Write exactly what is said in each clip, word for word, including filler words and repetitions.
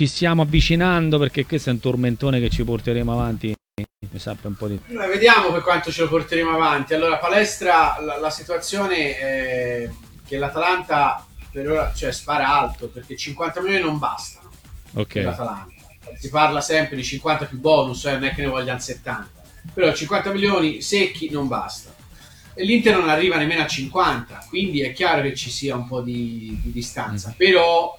ci stiamo avvicinando, perché questo è un tormentone che ci porteremo avanti, mi sa, per un po' di... Noi vediamo per quanto ce lo porteremo avanti. Allora, palestra, la, la situazione è che l'Atalanta per ora, cioè, spara alto, perché cinquanta milioni non bastano. Ok. Per l'Atalanta. Si parla sempre di cinquanta più bonus, eh, non è che ne vogliano settanta. Però cinquanta milioni secchi non basta. E l'Inter non arriva nemmeno a cinquanta, quindi è chiaro che ci sia un po' di, di distanza. Mm. Però,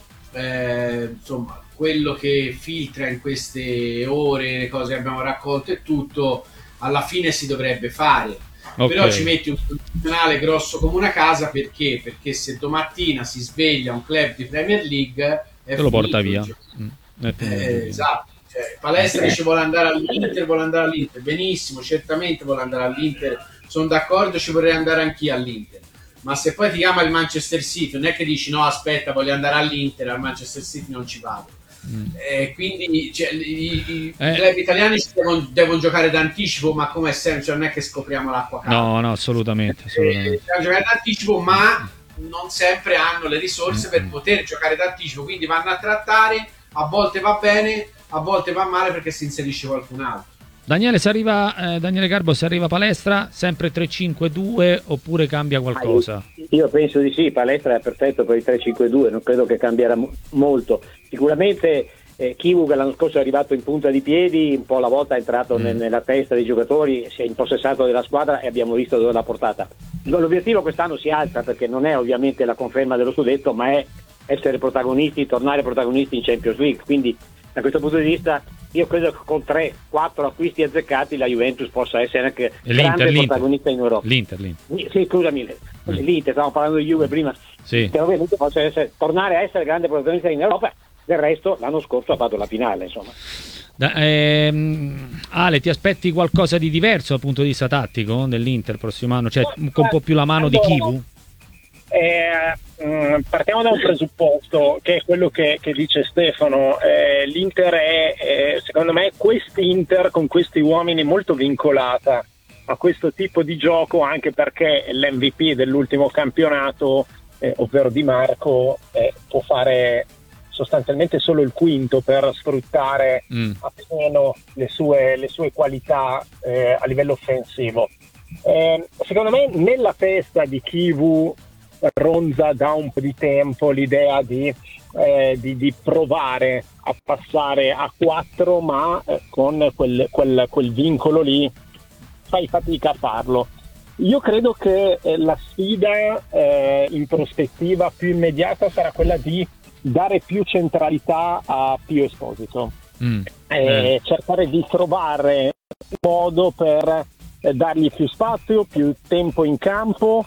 eh, insomma, quello che filtra in queste ore, le cose che abbiamo raccolto e tutto, alla fine si dovrebbe fare. Okay. Però ci metti un condizionale grosso come una casa, perché? Perché se domattina si sveglia un club di Premier League te lo porta via. Mm. Eh, esatto, cioè, Palestra dice vuole andare all'Inter, vuole andare all'Inter, benissimo, certamente vuole andare all'Inter, sono d'accordo, ci vorrei andare anch'io all'Inter, ma se poi ti chiama il Manchester City non è che dici no aspetta voglio andare all'Inter, al Manchester City non ci vado. Mm. Eh, quindi cioè, i, i eh. club italiani devono, devono giocare d'anticipo, ma come sempre, cioè, non è che scopriamo l'acqua calda. No, no, assolutamente, assolutamente. Eh, devono giocare d'anticipo, ma non sempre hanno le risorse mm. per poter giocare d'anticipo, quindi vanno a trattare, a volte va bene, a volte va male perché si inserisce qualcun altro. Daniele, se arriva, eh, Daniele Garbo, se arriva Palestra, sempre tre cinque due oppure cambia qualcosa? Io penso di sì, Palestra è perfetto per il tre cinque due, non credo che cambierà mo- molto. Sicuramente eh, Kivu, che l'anno scorso è arrivato in punta di piedi, un po' alla volta è entrato mm. ne- nella testa dei giocatori, si è impossessato della squadra e abbiamo visto dove l'ha portata. L'obiettivo quest'anno si alza, perché non è ovviamente la conferma dello scudetto, ma è essere protagonisti, tornare protagonisti in Champions League, quindi da questo punto di vista io credo che con tre quattro acquisti azzeccati la Juventus possa essere anche l'Inter, grande protagonista in Europa. L'Inter, l'Inter. Sì, scusami, mm. l'Inter, stavamo parlando di Juve prima, sì. Che ovviamente possa essere, tornare a essere grande protagonista in Europa. Del resto l'anno scorso ha fatto la finale, insomma. Da, ehm, Ale, ti aspetti qualcosa di diverso dal punto di vista tattico dell'Inter prossimo anno, cioè con un po' più la mano di Kivu? Eh, mh, partiamo da un presupposto che è quello che, che dice Stefano. eh, l'Inter è, è secondo me quest'Inter con questi uomini molto vincolata a questo tipo di gioco, anche perché l'M V P dell'ultimo campionato, eh, ovvero Di Marco, eh, può fare sostanzialmente solo il quinto per sfruttare mm. appieno le sue, le sue qualità eh, a livello offensivo. Eh, secondo me nella testa di Kivu ronza da un po' di tempo l'idea di, eh, di, di provare a passare a quattro, ma eh, con quel, quel, quel vincolo lì fai fatica a farlo. Io credo che eh, la sfida eh, in prospettiva più immediata sarà quella di dare più centralità a Pio Esposito, mm. eh, cercare di trovare un modo per eh, dargli più spazio, più tempo in campo,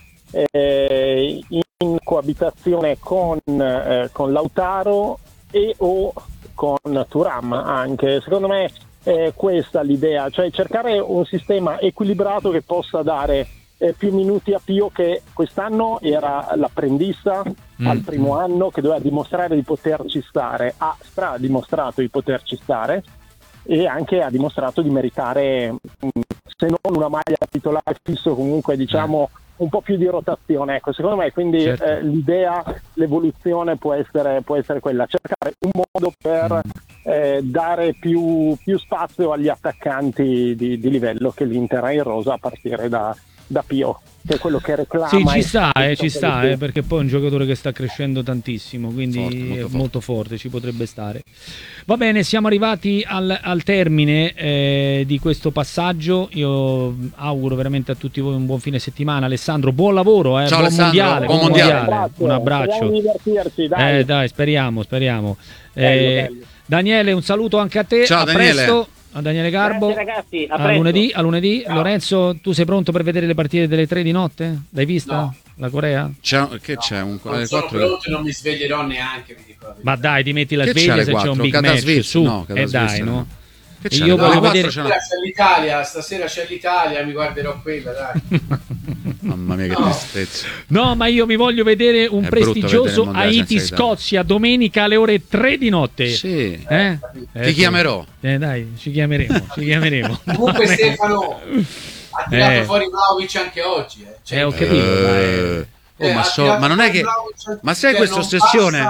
Eh, in coabitazione con, eh, con Lautaro e o con Thuram anche. Secondo me è questa l'idea, cioè cercare un sistema equilibrato che possa dare eh, più minuti a Pio, che quest'anno era l'apprendista mm. al primo anno, che doveva dimostrare di poterci stare, ha stra dimostrato di poterci stare e anche ha dimostrato di meritare, se non una maglia titolare fisso, comunque diciamo un po' più di rotazione, ecco, secondo me. Quindi certo. eh, l'idea, l'evoluzione può essere, può essere quella, cercare un modo per eh, dare più, più spazio agli attaccanti di, di livello che l'Inter ha in rosa, a partire da, da Pio, che è quello che reclama. Sì, ci sta, eh, ci sta, eh, perché poi è un giocatore che sta crescendo tantissimo, quindi forte, molto, è forte. molto forte, ci potrebbe stare. Va bene, siamo arrivati al, al termine eh, di questo passaggio. Io auguro veramente a tutti voi un buon fine settimana. Alessandro, buon lavoro, eh, Ciao, buon Alessandro, mondiale, buon buon mondiale. mondiale. Un abbraccio. Dai. Eh, dai, speriamo, speriamo. Bello, Eh, bello. Daniele, un saluto anche a te. Ciao, a Daniele. presto. A Daniele Garbo. Grazie, ragazzi, a, a lunedì, a lunedì. Ciao. Lorenzo, tu sei pronto per vedere le partite delle tre di notte? L'hai vista? No. La Corea? C'è, che No, c'è? Un, non eh, sono quattro... pronto e non mi sveglierò neanche, vi dico. Ma dai, ti metti la Che sveglia c'è se alle c'è un quattro? big Qatar match Svizzera? su. No, Qatar E dai, Svizzera. no? Che E c'è? io Alle voglio quattro vedere... c'è una- Stasera c'è l'Italia, stasera c'è l'Italia, mi guarderò quella, dai. Mamma mia, che No. tristezza. No, ma io mi voglio vedere un È brutto prestigioso vedere il mondiale senza Haiti-Scozia domenica alle ore tre di notte. Sì. Eh? Ti Eh, chiamerò. Eh, dai, ci chiameremo, ci chiameremo. Comunque Stefano ha tirato Eh. fuori Vlahovic anche oggi. Eh. Cioè, Eh, ho capito, Eh. dai. Oh, eh, ma, ha so, tirato ma non è fuori che... Vlahovic, Ma sai cioè, questa non ossessione? passa-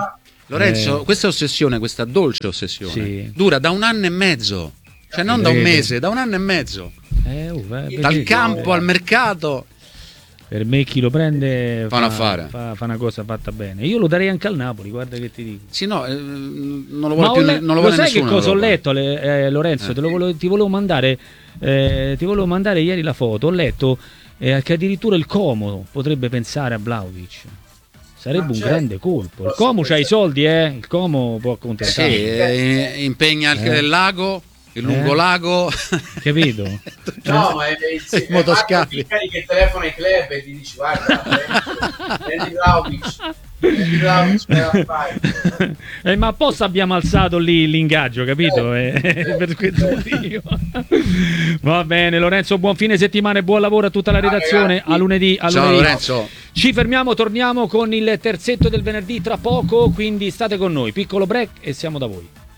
Lorenzo, Eh. questa ossessione, questa dolce ossessione, Sì. dura da un anno e mezzo, cioè non da un Vedi. mese, da un anno e mezzo. Eh, uh, eh, Dal perché- campo al mercato. Per me chi lo prende Fa un affare. fa, fa una cosa fatta bene. Io lo darei anche al Napoli, guarda che ti dico. Sì, no, eh, non lo Ma vuole ho più, le- non lo lo vuole sai nessuno. che cosa in ho Europa. letto, le- eh, Lorenzo? Eh. Te lo volevo- ti volevo mandare eh, ti volevo mandare ieri la foto. Ho letto eh, che addirittura il Como potrebbe pensare a Vlahovic. Sarebbe Ma un certo. grande colpo. Il Posso Como c'ha i pensare. soldi, eh? Il Como può Sì, accontentare. eh, impegna il, Eh. il lago, il lungo Eh. lago. Capito? No, ma è, è, è, I motoscafi. è che telefona ai club e ti dici guarda, prendi- prendi Vlahovic, prendi Vlahovic per la fare. Eh, ma apposta abbiamo alzato lì l'ingaggio, capito? Eh, per questo motivo. Va bene, Lorenzo, buon fine settimana e buon lavoro a tutta la Ciao, redazione. ragazzi. A lunedì. A Ciao lunedì. Lorenzo. Ci fermiamo, torniamo con il terzetto del venerdì tra poco, quindi state con noi. Piccolo break e siamo da voi.